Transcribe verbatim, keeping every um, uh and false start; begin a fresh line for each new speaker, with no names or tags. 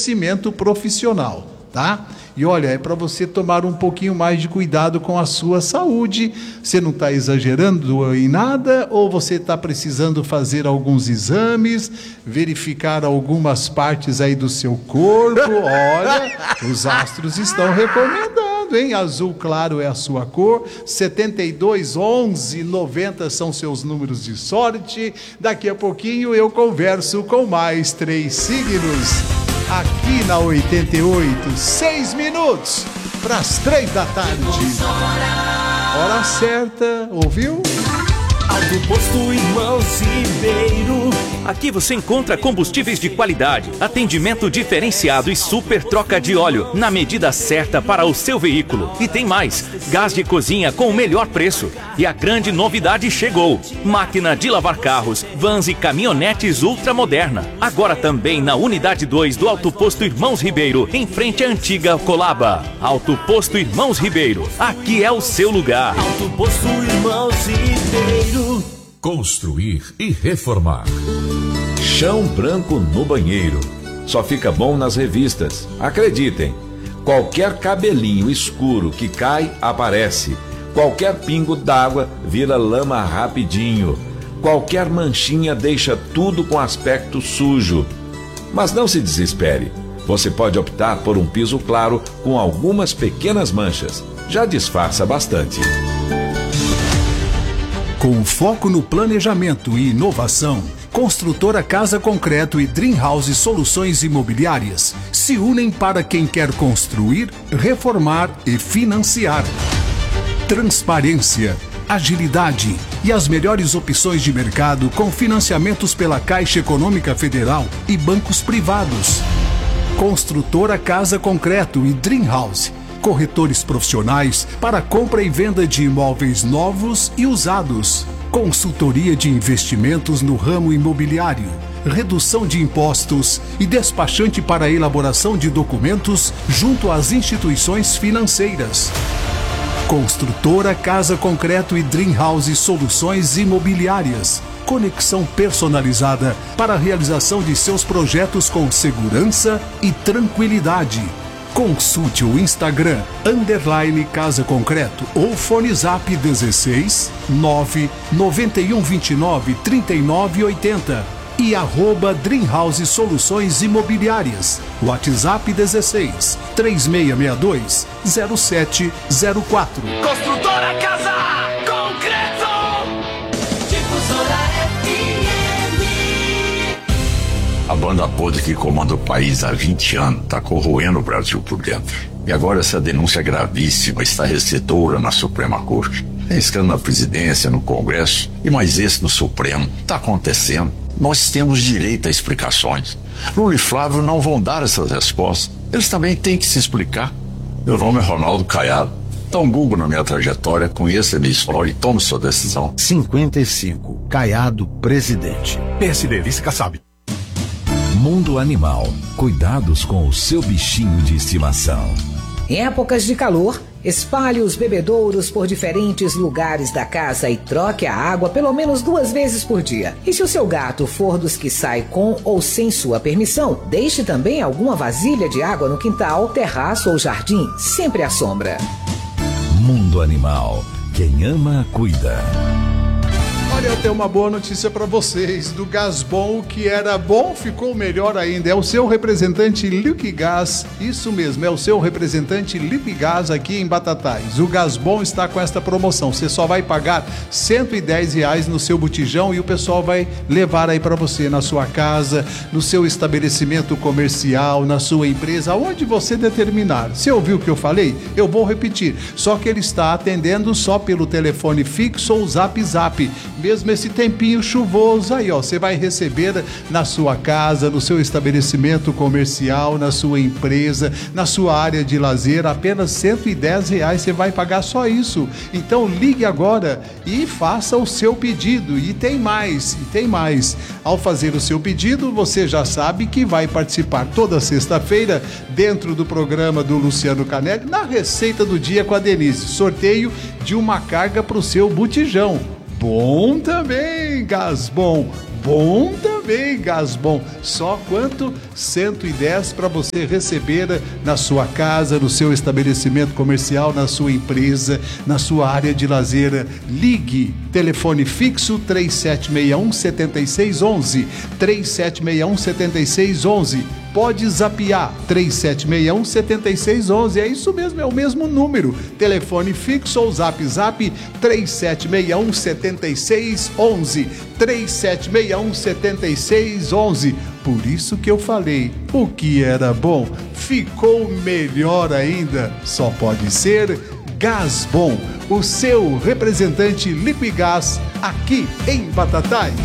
cimento profissional, tá? E olha, é para você tomar um pouquinho mais de cuidado com a sua saúde. Você não está exagerando em nada, ou você está precisando fazer alguns exames, verificar algumas partes aí do seu corpo? Olha, os astros estão recomendando, hein? Azul claro é a sua cor, setenta e dois, onze, noventa são seus números de sorte. Daqui a pouquinho eu converso com mais três signos. Aqui na oitenta e oito, seis minutos para as três da tarde. Hora certa, ouviu?
Alto Posto Irmãos Ribeiro. Aqui você encontra combustíveis de qualidade, atendimento diferenciado e super troca de óleo na medida certa para o seu veículo. E tem mais, gás de cozinha com o melhor preço. E a grande novidade chegou: máquina de lavar carros, vans e caminhonetes ultramoderna. Agora também na unidade dois do Alto Posto Irmãos Ribeiro, em frente à antiga Colaba. Alto Posto Irmãos Ribeiro, aqui é o seu lugar.
Alto Posto Irmãos Ribeiro.
Construir e reformar.
Chão branco no banheiro. Só fica bom nas revistas. Acreditem. Qualquer cabelinho escuro que cai, aparece. Qualquer pingo d'água vira lama rapidinho. Qualquer manchinha deixa tudo com aspecto sujo. Mas não se desespere. Você pode optar por um piso claro com algumas pequenas manchas. Já disfarça bastante.
Com foco no planejamento e inovação, Construtora Casa Concreto e Dream House Soluções Imobiliárias se unem para quem quer construir, reformar e financiar. Transparência, agilidade e as melhores opções de mercado com financiamentos pela Caixa Econômica Federal e bancos privados. Construtora Casa Concreto e Dream House. Corretores profissionais para compra e venda de imóveis novos e usados. Consultoria de investimentos no ramo imobiliário. Redução de impostos e despachante para a elaboração de documentos junto às instituições financeiras. Construtora Casa Concreto e Dream House Soluções Imobiliárias. Conexão personalizada para a realização de seus projetos com segurança e tranquilidade. Consulte o Instagram, underline Casa Concreto ou Fone Zap dezesseis, nove, noventa e um, vinte e nove, trinta e nove, oitenta e arroba Dream House Soluções Imobiliárias. WhatsApp dezesseis, três seis seis dois, zero sete zero quatro.
Construtora Casa Concreto. Difusora F M.
A banda podre que comanda o país há vinte anos está corroendo o Brasil por dentro. E agora essa denúncia gravíssima está recedora na Suprema Corte. Tem escândalo na presidência, no Congresso e mais esse no Supremo. Está acontecendo. Nós temos direito a explicações. Lula e Flávio não vão dar essas respostas. Eles também têm que se explicar. Meu nome é Ronaldo Caiado. Dá um Google na minha trajetória, conheça a minha história e tome sua decisão.
cinquenta e cinco, Caiado, presidente.
P S D, vice-Kassab.
Mundo Animal. Cuidados com o seu bichinho de estimação.
Em épocas de calor, espalhe os bebedouros por diferentes lugares da casa e troque a água pelo menos duas vezes por dia. E se o seu gato for dos que sai com ou sem sua permissão, deixe também alguma vasilha de água no quintal, terraço ou jardim, sempre à sombra.
Mundo Animal. Quem ama, cuida.
Olha, eu tenho uma boa notícia para vocês. Do Gás Bom, o que era bom ficou melhor ainda. É o seu representante Liquigás. Isso mesmo, é o seu representante Liquigás aqui em Batatais. O Gás Bom está com esta promoção. Você só vai pagar cento e dez reais no seu botijão e o pessoal vai levar aí para você na sua casa, no seu estabelecimento comercial, na sua empresa, aonde você determinar. Você ouviu o que eu falei? Eu vou repetir. Só que ele está atendendo só pelo telefone fixo ou zap zap. Mesmo esse tempinho chuvoso aí, ó, você vai receber na sua casa, no seu estabelecimento comercial, na sua empresa, na sua área de lazer, apenas cento e dez reais, você vai pagar só isso. Então ligue agora e faça o seu pedido. E tem mais, e tem mais. Ao fazer o seu pedido, você já sabe que vai participar toda sexta-feira dentro do programa do Luciano Canelli, na Receita do Dia com a Denise. Sorteio de uma carga para o seu botijão. Bom também, Gás Bom. bom também, gás bom. Só quanto? cento e dez para você receber na sua casa, no seu estabelecimento comercial, na sua empresa, na sua área de lazer. Ligue, telefone fixo três sete seis um, sete seis um um, três sete seis um, sete seis um um. Pode zapear, três sete seis um, sete seis um um, é isso mesmo, é o mesmo número. Telefone fixo ou zap zap, três sete seis um, sete seis um um, três sete seis um, sete seis um um. Por isso que eu falei, o que era bom ficou melhor ainda. Só pode ser Gás Bom, o seu representante Liquigás aqui em Batatais.